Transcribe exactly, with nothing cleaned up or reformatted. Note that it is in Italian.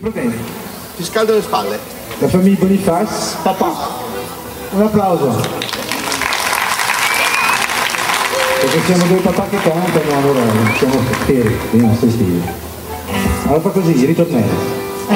Va bene. Ti scaldo le spalle. La famiglia Boniface. Papà. Un applauso. Perché siamo due papà che cantano, allora siamo feri, i nostri stili. Allora fa così, ritornello.